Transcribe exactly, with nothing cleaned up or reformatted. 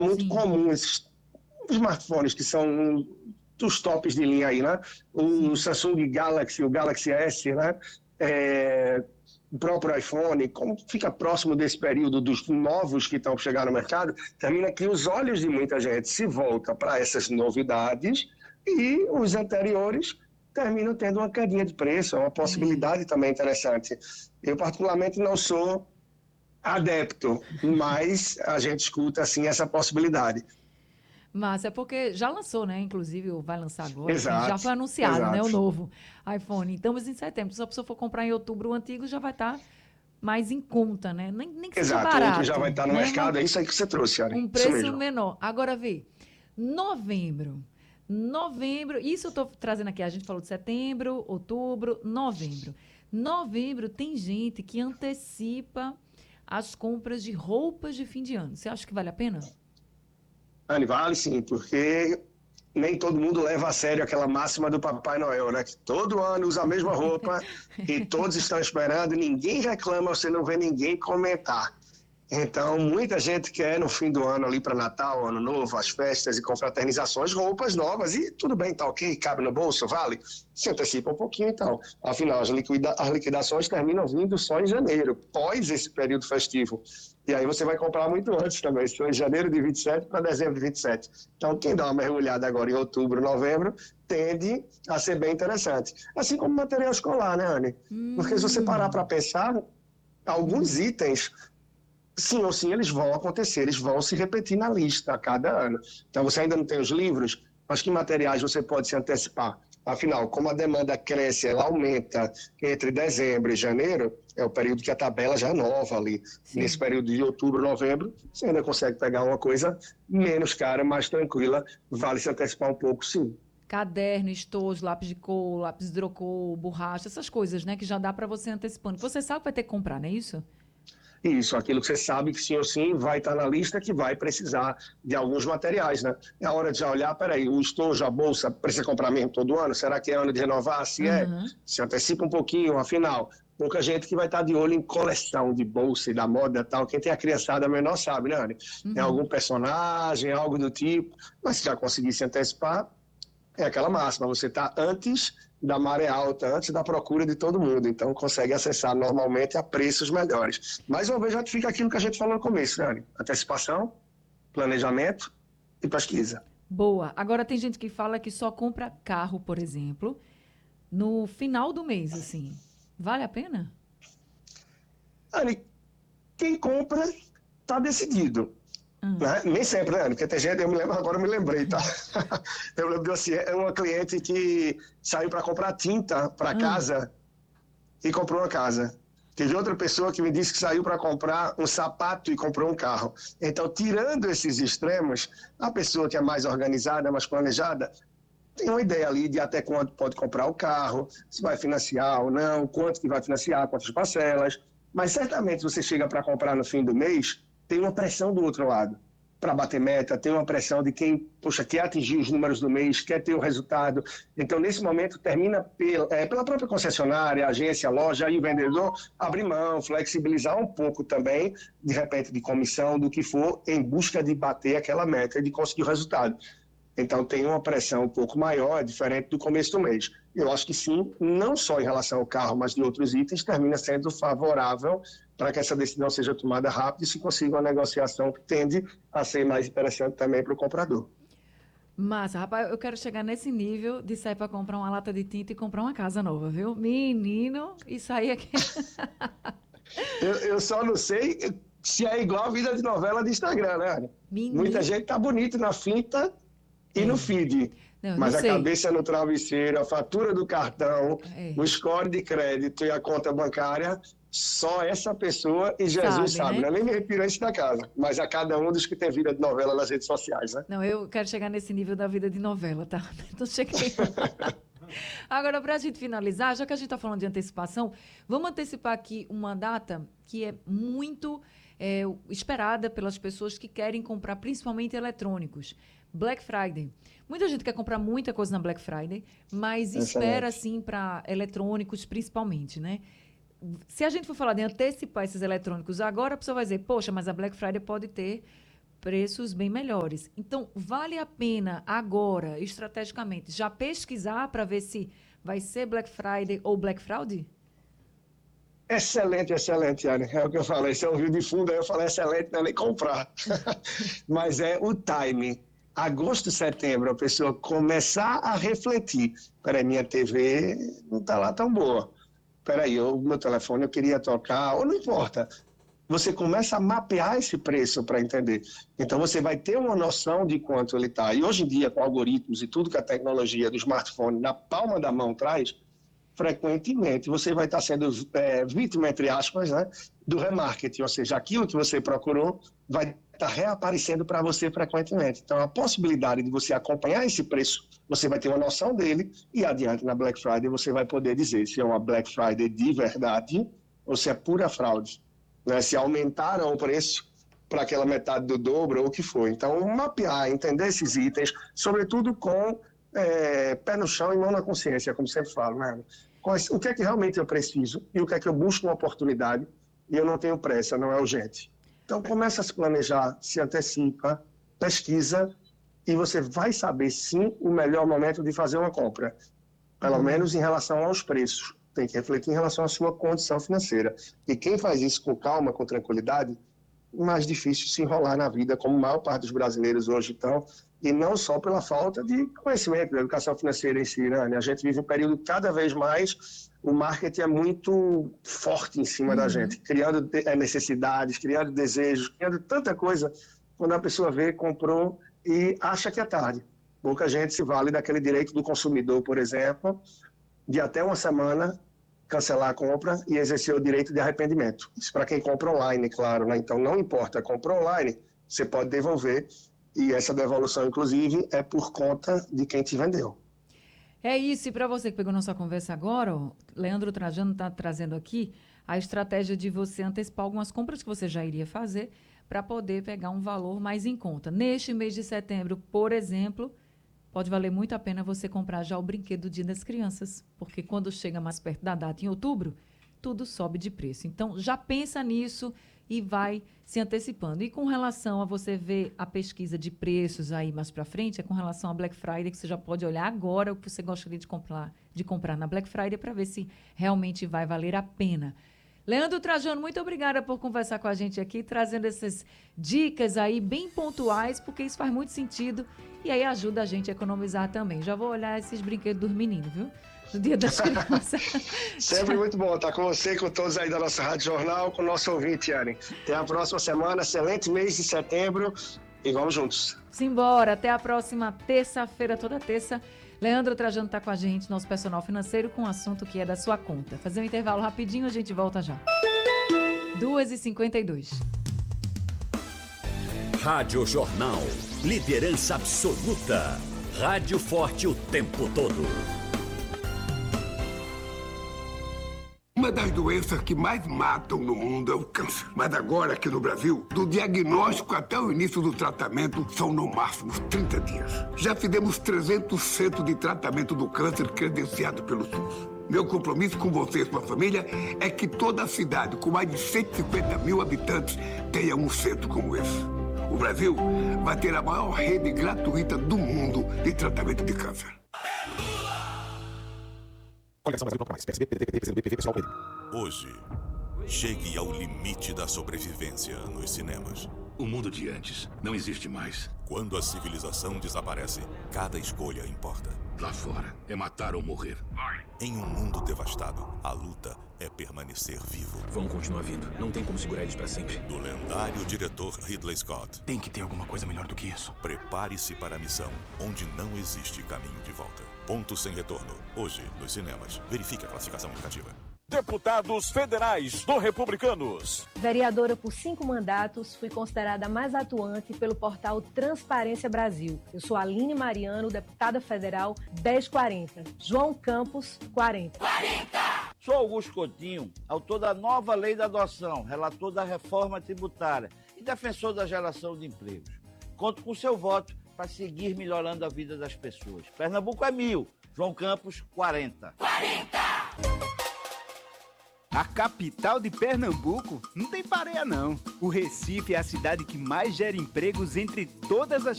muito Sim, comum esses smartphones que são dos tops de linha aí, né? O sim. Samsung Galaxy, o Galaxy S, né? É, o próprio iPhone, como fica próximo desse período dos novos que estão chegando no mercado, termina que os olhos de muita gente se voltam para essas novidades e os anteriores terminam tendo uma quedinha de preço, é uma É. possibilidade também interessante. Eu, particularmente, não sou adepto, mas a gente escuta, assim, essa possibilidade. Mas é porque já lançou, né? Inclusive, ou vai lançar agora, enfim, já Exato, foi anunciado, né? O exato. novo iPhone. Estamos em setembro. Se a pessoa for comprar em outubro, o antigo já vai estar mais em conta, né? Nem, nem que seja Exato, o outro já barato, vai estar no né? Uma, mercado, é isso aí que você trouxe, Ari. um Isso preço mesmo. menor. Agora vê, novembro. Novembro, isso eu estou trazendo aqui, a gente falou de setembro, outubro, novembro. Novembro tem gente que antecipa as compras de roupas de fim de ano. Você acha que vale a pena? Anne, vale sim, porque nem todo mundo leva a sério aquela máxima do Papai Noel, né? Que todo ano usa a mesma roupa e todos estão esperando, ninguém reclama, você não vê ninguém comentar. Então, muita gente quer no fim do ano ali para Natal, Ano Novo, as festas e confraternizações, roupas novas e tudo bem, tá ok, cabe no bolso, vale? Se antecipa um pouquinho então. Afinal, as, liquida as liquidações terminam vindo só em janeiro, pós esse período festivo. E aí você vai comprar muito antes também, se for em janeiro de vinte e sete para dezembro de vinte e sete. Então, quem dá uma mergulhada agora em outubro, novembro, tende a ser bem interessante. Assim como material escolar, né, Anne? Porque se você parar para Hum, pensar, alguns hum, itens sim ou sim eles vão acontecer, eles vão se repetir na lista a cada ano. Então, você ainda não tem os livros, mas que materiais você pode se antecipar? Afinal, como a demanda cresce, ela aumenta entre dezembro e janeiro, é o período que a tabela já é nova ali. Nesse sim. período de outubro, novembro, você ainda consegue pegar uma coisa menos cara, mais tranquila, vale se antecipar um pouco, sim. Caderno, estojo, lápis de cor, lápis de hidrocor, borracha, essas coisas, né? Que já dá para você antecipando. Que você sabe que vai ter que comprar, não é isso? Isso, aquilo que você sabe que sim ou sim vai estar na lista que vai precisar de alguns materiais, né? É a hora de já olhar, peraí, o estojo, a bolsa, precisa comprar mesmo todo ano? Será que é ano de renovar? Se é, Aham. se antecipa um pouquinho, afinal, pouca gente que vai estar de olho em coleção de bolsa e da moda e tal. Quem tem a criançada menor sabe, né, Anny? É Uhum. algum personagem, algo do tipo, mas se já conseguir se antecipar, é aquela máxima, você está antes da maré alta, antes da procura de todo mundo, então consegue acessar normalmente a preços melhores. Mais uma vez, ratifica aquilo que a gente falou no começo, né? Antecipação, planejamento e pesquisa. Boa. Agora tem gente que fala que só compra carro, por exemplo, no final do mês, assim. Vale a pena? Anny, quem compra está decidido. Hum. Né? Nem sempre, né? Porque tem gente, eu me lembro, agora eu me lembrei, tá? Eu lembro de assim, é uma cliente que saiu para comprar tinta para Hum. casa e comprou uma casa. Teve outra pessoa que me disse que saiu para comprar um sapato e comprou um carro. Então, tirando esses extremos, a pessoa que é mais organizada, mais planejada, tem uma ideia ali de até quanto pode comprar o carro, se vai financiar ou não, quanto que vai financiar, quantas parcelas. Mas certamente você chega para comprar no fim do mês, tem uma pressão do outro lado. Para bater meta, tem uma pressão de quem, poxa, quer atingir os números do mês, quer ter o resultado. Então, nesse momento, termina pela, é, pela própria concessionária, agência, loja e o vendedor abrir mão, flexibilizar um pouco também, de repente, de comissão, do que for, em busca de bater aquela meta e de conseguir o resultado. Então, tem uma pressão um pouco maior, é diferente do começo do mês. Eu acho que sim, não só em relação ao carro, mas de outros itens, termina sendo favorável para que essa decisão seja tomada rápido e se consiga uma negociação que tende a ser mais interessante também para o comprador. Massa, rapaz, eu quero chegar nesse nível de sair para comprar uma lata de tinta e comprar uma casa nova, viu? Menino, isso aí aqui. Eu, eu só não sei se é igual a vida de novela de Instagram, né? Muita Menino. gente tá bonito na finta e no É. feed, Não, eu não mas a sei. cabeça no travesseiro, a fatura do cartão, o É. score de crédito e a conta bancária, só essa pessoa e Jesus Sabe, sabe, né? não é nem me refiro a isso da casa, mas a cada um dos que tem vida de novela nas redes sociais, né? Não, eu quero chegar nesse nível da vida de novela, tá? Então cheguei lá. Agora, para a gente finalizar, já que a gente está falando de antecipação, vamos antecipar aqui uma data que é muito é, esperada pelas pessoas que querem comprar, principalmente eletrônicos. Black Friday. Muita gente quer comprar muita coisa na Black Friday, mas espera, Excelente. assim, para eletrônicos, principalmente, né? Se a gente for falar de antecipar esses eletrônicos agora, a pessoa vai dizer, poxa, mas a Black Friday pode ter preços bem melhores. Então, vale a pena agora, estrategicamente, já pesquisar para ver se vai ser Black Friday ou Black Fraud? Excelente, excelente, Anne. É o que eu falei. Você ouviu de fundo, aí eu falei excelente, não é nem comprar. Mas é o timing. Agosto, setembro, a pessoa começar a refletir. Peraí, minha T V não está lá tão boa. Peraí, o meu telefone eu queria tocar, ou não importa. Você começa a mapear esse preço para entender. Então, você vai ter uma noção de quanto ele está. E hoje em dia, com algoritmos e tudo que a tecnologia do smartphone na palma da mão traz, frequentemente você vai estar sendo é, vítima, entre aspas, né, do remarketing, ou seja, aquilo que você procurou vai estar reaparecendo para você frequentemente. Então, a possibilidade de você acompanhar esse preço, você vai ter uma noção dele e adiante na Black Friday você vai poder dizer se é uma Black Friday de verdade ou se é pura fraude, né? Se aumentaram o preço para aquela metade do dobro ou o que for. Então, mapear, entender esses itens, sobretudo com é, pé no chão e mão na consciência, como sempre falo, né? O que é que realmente eu preciso e o que é que eu busco uma oportunidade e eu não tenho pressa, não é urgente. Então, começa a se planejar, se antecipa, pesquisa e você vai saber, sim, o melhor momento de fazer uma compra. Pelo uhum. menos em relação aos preços. Tem que refletir em relação à sua condição financeira. E quem faz isso com calma, com tranquilidade, mais difícil se enrolar na vida, como a maior parte dos brasileiros hoje estão, e não só pela falta de conhecimento da educação financeira em si, né? A gente vive um período cada vez mais, o marketing é muito forte em cima uhum. da gente, criando necessidades, criando desejos, criando tanta coisa, quando a pessoa vê, comprou e acha que é tarde. Pouca gente se vale daquele direito do consumidor, por exemplo, de até uma semana cancelar a compra e exercer o direito de arrependimento. Isso para quem compra online, claro, né? Então não importa, comprou online, você pode devolver e essa devolução, inclusive, é por conta de quem te vendeu. É isso, e para você que pegou nossa conversa agora, ó, Leandro Trajano está trazendo aqui a estratégia de você antecipar algumas compras que você já iria fazer para poder pegar um valor mais em conta. Neste mês de setembro, por exemplo, pode valer muito a pena você comprar já o brinquedo do Dia das Crianças, porque quando chega mais perto da data, em outubro, tudo sobe de preço. Então, já pensa nisso e vai se antecipando. E com relação a você ver a pesquisa de preços aí mais para frente, é com relação a Black Friday, que você já pode olhar agora o que você gostaria de comprar, de comprar na Black Friday para ver se realmente vai valer a pena. Leandro Trajano, muito obrigada por conversar com a gente aqui, trazendo essas dicas aí bem pontuais, porque isso faz muito sentido e aí ajuda a gente a economizar também. Já vou olhar esses brinquedos dos meninos, viu? Do Dia das Crianças. Sempre muito bom estar com você, com todos aí da nossa Rádio Jornal, com o nosso ouvinte, Yaren. Até a próxima semana, excelente mês de setembro e vamos juntos. Simbora, até a próxima terça-feira, toda terça. Leandro Trajano está com a gente, nosso personal financeiro, com um assunto que é da sua conta. Fazer um intervalo rapidinho, a gente volta já. duas e cinquenta e dois. Rádio Jornal. Liderança absoluta. Rádio forte o tempo todo. Uma das doenças que mais matam no mundo é o câncer. Mas agora, aqui no Brasil, do diagnóstico até o início do tratamento, são no máximo trinta dias. Já fizemos trezentos centros de tratamento do câncer credenciado pelo SUS. Meu compromisso com você e sua família é que toda a cidade, com mais de cento e cinquenta mil habitantes, tenha um centro como esse. O Brasil vai ter a maior rede gratuita do mundo de tratamento de câncer. Hoje, chegue ao limite da sobrevivência nos cinemas. O mundo de antes não existe mais. Quando a civilização desaparece, cada escolha importa. Lá fora, é matar ou morrer. Em um mundo devastado, a luta é permanecer vivo. Vão continuar vindo. Não tem como segurar eles para sempre. Do lendário diretor Ridley Scott. Tem que ter alguma coisa melhor do que isso. Prepare-se para a missão onde não existe caminho de volta. Ponto Sem Retorno. Hoje, nos cinemas. Verifique a classificação indicativa. Deputados federais do Republicanos. Vereadora por cinco mandatos, fui considerada a mais atuante pelo portal Transparência Brasil. Eu sou Aline Mariano, deputada federal dez quarenta. João Campos, quarenta. quarenta! Sou Augusto Coutinho, autor da nova lei da adoção, relator da reforma tributária e defensor da geração de empregos. Conto com seu voto para seguir melhorando a vida das pessoas. Pernambuco é mil, João Campos, quarenta. quarenta! A capital de Pernambuco não tem pareia, não. O Recife é a cidade que mais gera empregos entre todas as